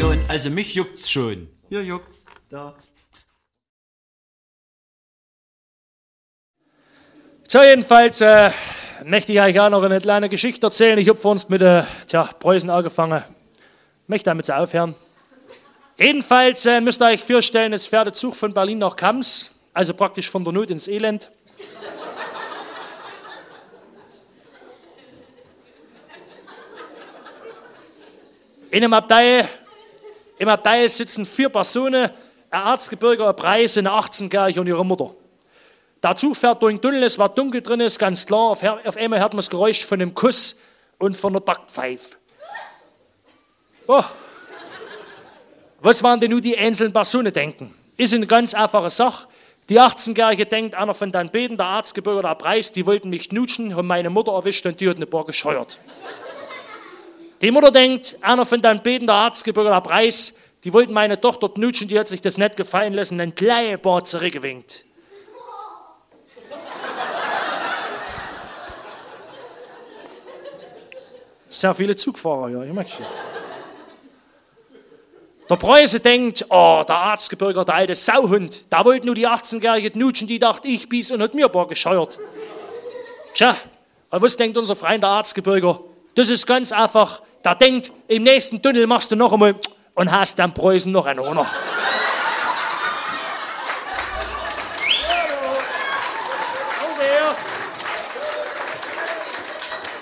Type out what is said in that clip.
Union, also mich juckt's schon. Hier juckt's, da. So, jedenfalls möchte ich euch auch noch eine kleine Geschichte erzählen. Ich habe vor uns mit Preußen angefangen. Möchte damit aufhören. Jedenfalls müsst ihr euch vorstellen, es fährt der Zug von Berlin nach Kams, also praktisch von der Not ins Elend. In einem Abteil sitzen 4 Personen, ein Erzgebirger, ein Preis, eine 18-Jährige und ihre Mutter. Der Zug fährt durch den Tunnel, es war dunkel drin, ist ganz klar. Auf einmal hört man das Geräusch von einem Kuss und von einer Backpfeife. Oh. Was waren denn nun die einzelnen Personen denken? Ist eine ganz einfache Sache. Die 18-Jährige denkt, einer von den beiden, der Erzgebirger, der Preis, die wollten mich knutschen, haben meine Mutter erwischt und die hat eine Bar gescheuert. Die Mutter denkt, einer von den beiden, der Erzgebirger, der Preis, die wollten meine Tochter knutschen, die hat sich das nicht gefallen lassen, ein kleines Bar zurückgewinkt. Sehr viele Zugfahrer, ja, ich merke schon. Der Preuße denkt, oh, der Erzgebirger, der alte Sauhund, der wollte nur die 18-Jährige knutschen, die dachte, ich bies und hat mir ein paar gescheuert. Tja, aber was denkt unser Freund der Erzgebirger? Das ist ganz einfach, der denkt, im nächsten Tunnel machst du noch einmal und hast dann Preußen noch einen Honor.